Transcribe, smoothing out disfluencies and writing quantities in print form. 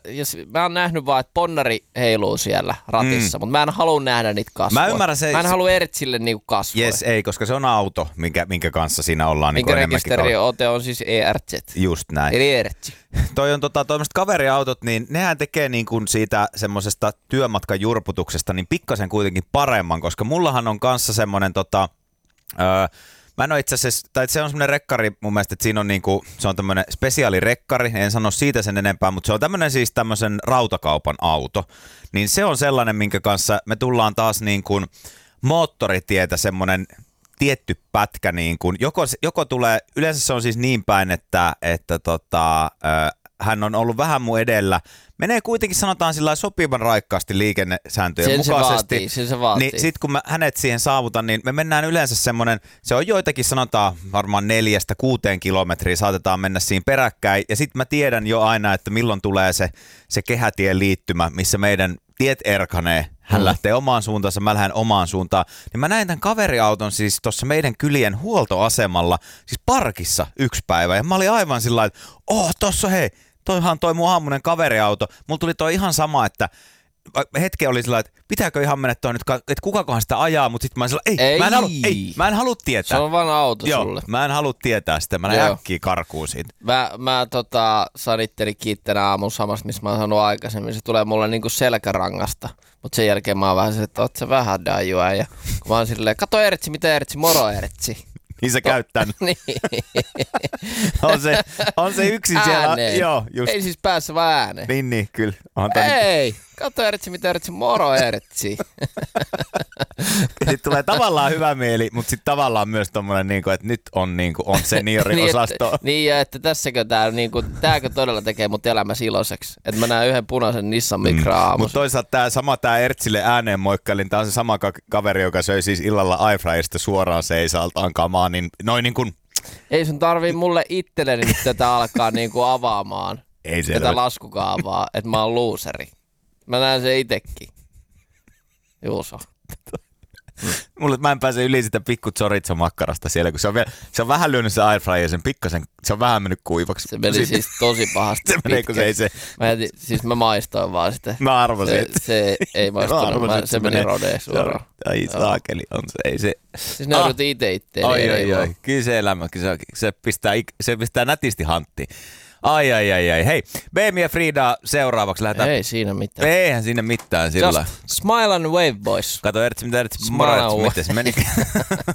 mä oon nähnyt vaan, että ponnari heiluu siellä ratissa, mutta mä en halua nähdä niitä kasvoja. Mä ymmärrän Mä en halua Ertsille niinku kasvoja. Jes, ei, koska se on auto, minkä kanssa siinä ollaan. Minkä rekisteriote on siis ERZ. Just näin. Eli ERZ. Toi on tommoset kaveriautot, niin nehän tekee niin kuin siitä semmosesta työmatkan jurputuksesta niin pikkasen kuitenkin paremman, koska mullahan on kanssa semmonen mä en ole itse asiassa, tai se on semmoinen rekkari mun mielestä, että siinä on niinku, se on tämmöinen spesiaalirekkari, en sano siitä sen enempää, mutta se on tämmöisen rautakaupan auto. Niin se on sellainen, minkä kanssa me tullaan taas niin kuin moottoritietä semmoinen tietty pätkä, niin kuin, joko tulee, yleensä se on siis niin päin, että hän on ollut vähän mun edellä. Menee kuitenkin sanotaan sillä sopivan raikkaasti liikennesääntöjen mukaisesti. Sen se vaatii. Niin sit kun mä hänet siihen saavutan, niin me mennään yleensä semmoinen, se on joitakin sanotaan varmaan 4-6 kilometriä saatetaan mennä siinä peräkkäin. Ja sit mä tiedän jo aina, että milloin tulee se kehätien liittymä, missä meidän tiet erkanee. Hän lähtee omaan suuntaansa, mä lähden omaan suuntaan. Niin mä näin tämän kaveriauton siis tuossa meidän kylien huoltoasemalla, siis parkissa yksi päivä. Ja mä olin aivan sillä lailla, että tossa hei. Toihan toi mun aamunen kaveriauto. Mulla tuli toi ihan sama, että hetken oli sillä, että pitääkö ihan mennä toi nyt, että kukakohan sitä ajaa, mutta sitten mä sillä, mä en halua tietää. Se on vaan auto sulle. Mä en halua tietää sitä, mä lähden äkkiä karkuun siitä. Mä sanittelin kiittänä aamun samasta, missä mä oon sanonut aikaisemmin. Se tulee mulle niinku selkärangasta, mutta sen jälkeen mä oon vähän silleen, että oot sä vähän dajua. Ja kun mä oon silleen, kato Ertsi, mitä Ertsi, moro Ertsi. Niin sä käyttän. Niin. on se yksin siellä. Ääneen. Joo, just. Ei siis päässä vaan ääneen. Niin, kyllä. Ei, kato Ertsi, mitä Ertsi, moro Ertsi. Sitten tulee tavallaan hyvä mieli, mutta sitten tavallaan myös tommonen, että nyt on senioriosasto. Niin, ja että tässäkö tääkö todella tekee mut elämässä iloiseksi. Että mä näen yhden punaisen Nissan Micra aamussa. Mutta toisaalta tää Ertsille ääneen moikkailin, tää on se sama kaveri, joka söi siis illalla airfryerista suoraan seisaltaan kamaa, niin noin niin kuin... Ei sun tarvii mulle itselleni nyt tätä alkaa avaamaan. Ei se tätä laskukaavaa, että mä oon looseri. Mä näen sen itekin. Juuso. Mä en pääse yli sitä pikku chorizo-makkarasta siellä, kun se on vähän lyönyt se airfryer sen pikkasen, se on vähän mennyt kuivaksi. Se meni siis tosi pahasti. Se menee, kun se ei se... Mä maistoin vaan sitä. Mä arvasin, että... Se ei maistunut, se meni rodeen suoraan. Ai saakeli on se, ei se... Siis ne yritin itse. Oi, kyllä se elämä, se pistää nätisti hanttiin. Ai. Hei, Beemi ja Frida seuraavaksi lähdetään. Ei siinä mitään. Eihän siinä mitään sillä. Just smile and wave, boys. Kato, miten se meni?